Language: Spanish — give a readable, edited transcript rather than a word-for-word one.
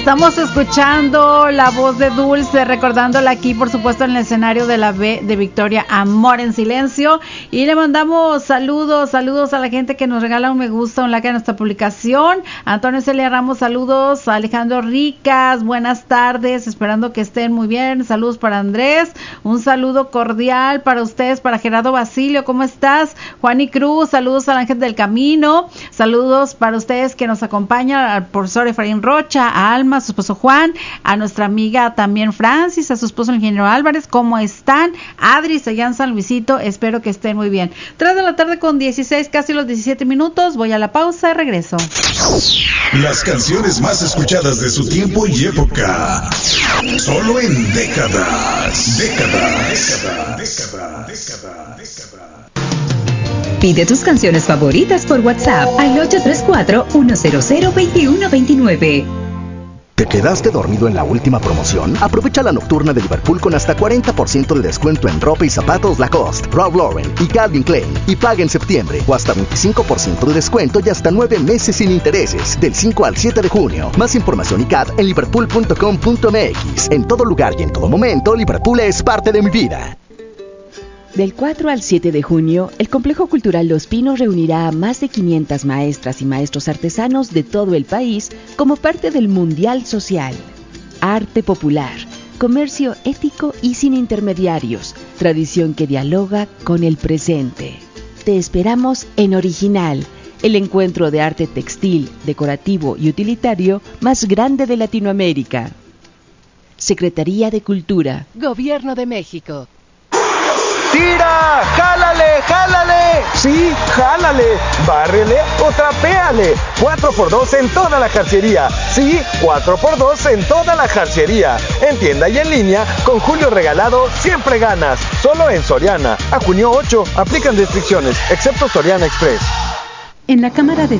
Estamos escuchando la voz de Dulce, recordándola aquí, por supuesto, en el escenario de la B de Victoria, Amor en Silencio. Y le mandamos saludos a la gente que nos regala un me gusta, un like a nuestra publicación. Antonio Celia Ramos, saludos. Alejandro Ricas, buenas tardes, esperando que estén muy bien. Saludos para Andrés, un saludo cordial para ustedes, para Gerardo Basilio, ¿cómo estás? Juan y Cruz, saludos al Ángel del Camino, saludos para ustedes que nos acompañan, al profesor Efraín Rocha, a Alma, a su esposo Juan, a nuestra amiga también Francis, a su esposo el ingeniero Álvarez, ¿cómo están? Adri, allá en San Luisito, espero que estén muy bien. 3 de la tarde con 16, casi los 17 minutos, voy a la pausa, regreso. Las canciones más escuchadas de su tiempo y época, solo en décadas. Pide tus canciones favoritas por WhatsApp al 834-100-2129. ¿Te quedaste dormido en la última promoción? Aprovecha la nocturna de Liverpool con hasta 40% de descuento en ropa y zapatos Lacoste, Ralph Lauren y Calvin Klein. Y paga en septiembre o hasta 25% de descuento y hasta 9 meses sin intereses. Del 5 al 7 de junio. Más información y CAT en liverpool.com.mx. En todo lugar y en todo momento, Liverpool es parte de mi vida. Del 4 al 7 de junio, el Complejo Cultural Los Pinos reunirá a más de 500 maestras y maestros artesanos de todo el país como parte del Mundial Social. Arte popular, comercio ético y sin intermediarios, tradición que dialoga con el presente. Te esperamos en Original, el encuentro de arte textil, decorativo y utilitario más grande de Latinoamérica. Secretaría de Cultura, Gobierno de México. ¡Tira! ¡Jálale! ¡Jálale! Sí, jálale, bárrele o trapéale. 4x2 en toda la jarciería. Sí, 4x2 en toda la jarciería. En tienda y en línea, con Julio Regalado siempre ganas. Solo en Soriana. A junio 8, aplican restricciones, excepto Soriana Express. En la Cámara de